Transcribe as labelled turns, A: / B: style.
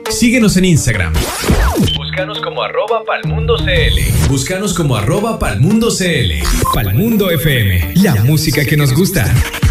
A: Síguenos en Instagram. Búscanos como @palmundocl. Búscanos como @palmundocl. Palmundo FM, la música que nos gusta.